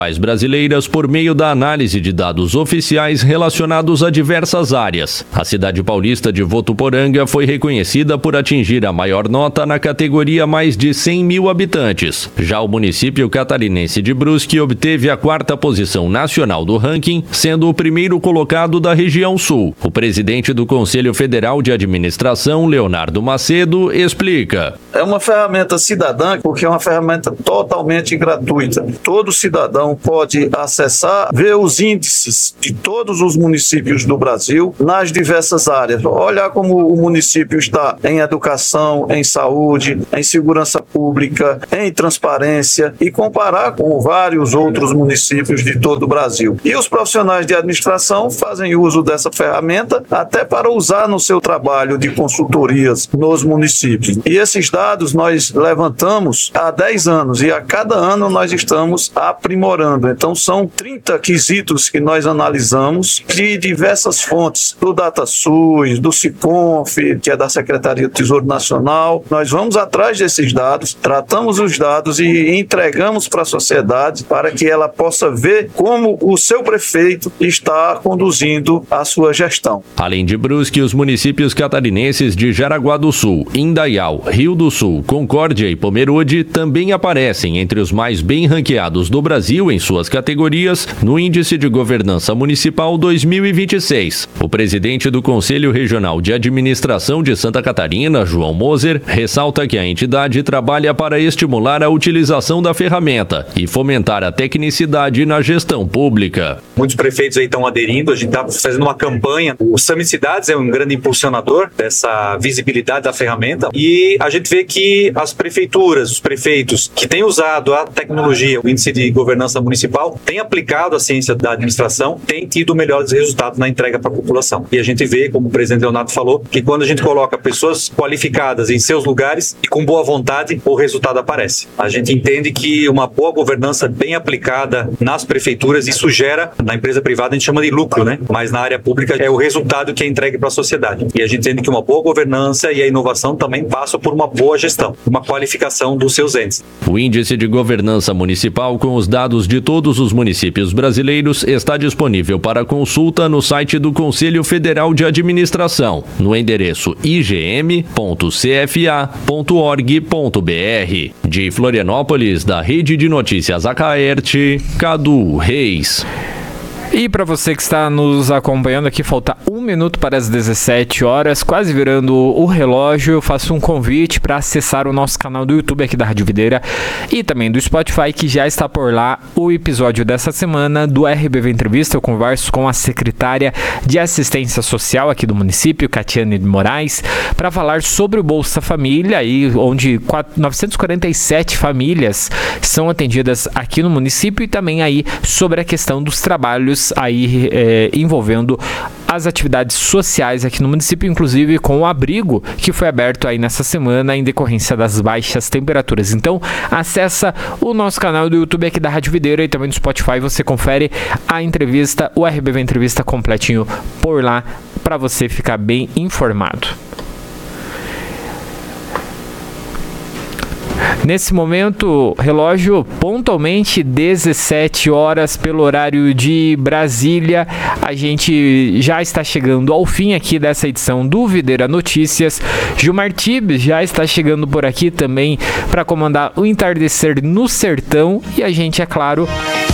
brasileiras por meio da análise de dados oficiais relacionados a diversas áreas. A cidade paulista de Votuporanga foi reconhecida por atingir a maior nota na categoria mais de 100 mil habitantes. Já o município catarinense de Brusque obteve a 4ª posição nacional do ranking, sendo o primeiro colocado da região sul. O presidente do Conselho Federal de Administração, Leonardo Macedo, explica. É uma ferramenta cidadã porque é uma ferramenta totalmente gratuita. Todo cidadão pode acessar, ver os índices de todos os municípios do Brasil nas diversas áreas. Olhar como o município está em educação, em saúde, em segurança pública, em transparência e comparar com vários outros municípios de todo o Brasil. E os profissionais de administração fazem uso dessa ferramenta até para usar no seu trabalho de consultorias nos municípios. E esses dados nós levantamos há 10 anos e a cada ano nós estamos aprimorando. Então são 30 quesitos que nós analisamos de diversas fontes, do DataSUS, do SICONF, que é da Secretaria do Tesouro Nacional. Nós vamos atrás desses dados, tratamos os dados e entregamos para a sociedade para que ela possa ver como o seu prefeito está conduzindo a sua gestão. Além de Brusque, os municípios catarinenses de Jaraguá do Sul, Indaial, Rio do Sul, Concórdia e Pomerode também aparecem entre os mais bem ranqueados do Brasil em suas categorias no Índice de Governança Municipal 2026. O presidente do Conselho Regional de Administração de Santa Catarina, João Moser, ressalta que a entidade trabalha para estimular a utilização da ferramenta e fomentar a tecnicidade na gestão pública. Muitos prefeitos aí estão aderindo, a gente está fazendo uma campanha. O Summit Cidades é um grande impulsionador dessa visibilidade da ferramenta e a gente vê que as prefeituras, os prefeitos que têm usado a tecnologia, o Índice de Governança Municipal, têm aplicado a ciência da administração, têm tido melhores resultados na entrega para a população. E a gente vê, como o presidente Leonardo falou, que quando a gente coloca pessoas qualificadas em seus lugares e com boa vontade, o resultado aparece. A gente entende que uma boa governança bem aplicada nas prefeituras, isso gera, na empresa privada a gente chama de lucro, né? Mas na área pública é o resultado que é entregue para a sociedade. E a gente entende que uma boa governança e a inovação também passam por uma boa gestão, uma qualificação dos seus entes. O Índice de Governança Municipal, com os dados de todos os municípios brasileiros, está disponível para consulta no site do Conselho Federal de Administração, no endereço igm.cfa.org.br. De Florianópolis, da Rede de Notícias Acaerte, Cadu Reis. E para você que está nos acompanhando aqui, falta 1 minuto para as 17 horas, quase virando o relógio. Eu faço um convite para acessar o nosso canal do YouTube aqui da Rádio Videira e também do Spotify, que já está por lá o episódio dessa semana do RBV Entrevista. Eu converso com a secretária de Assistência Social aqui do município, Catiane de Moraes, para falar sobre o Bolsa Família, aí, onde 947 famílias são atendidas aqui no município, e também aí sobre a questão dos trabalhos aí envolvendo as atividades sociais aqui no município, inclusive com o abrigo que foi aberto aí nessa semana em decorrência das baixas temperaturas. Então, acessa o nosso canal do YouTube aqui da Rádio Videira e também do Spotify, você confere a entrevista, o RBV Entrevista completinho por lá, para você ficar bem informado. Nesse momento, relógio pontualmente 17 horas pelo horário de Brasília. A gente já está chegando ao fim aqui dessa edição do Videira Notícias. Gilmar Tibes já está chegando por aqui também para comandar o Entardecer no Sertão. E a gente, é claro,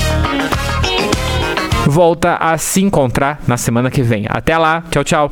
volta a se encontrar na semana que vem. Até lá, tchau, tchau.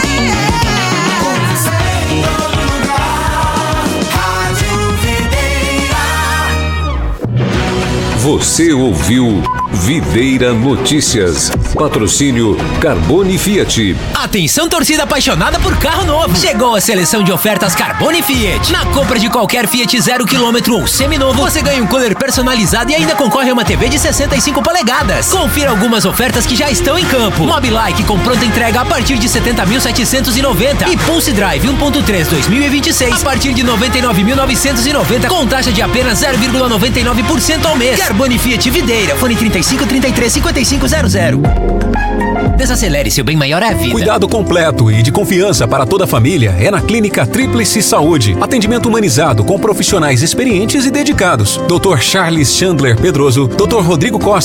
Você ouviu Videira Notícias. Patrocínio Carbone Fiat. Atenção, torcida apaixonada por carro novo. Chegou a seleção de ofertas Carbone Fiat. Na compra de qualquer Fiat 0 km ou seminovo, você ganha um cooler personalizado e ainda concorre a uma TV de 65 polegadas. Confira algumas ofertas que já estão em campo. Mobilike com pronta entrega a partir de 70.790 e Pulse Drive 1.3 2026 a partir de 99.990 com taxa de apenas 0,99% ao mês. Carbone Fiat Videira. Fone 35 33 55 00. Desacelere, seu bem maior é a vida. Cuidado completo e de confiança para toda a família é na Clínica Tríplice Saúde. Atendimento humanizado com profissionais experientes e dedicados. Dr. Charles Chandler Pedroso, Dr. Rodrigo Costa.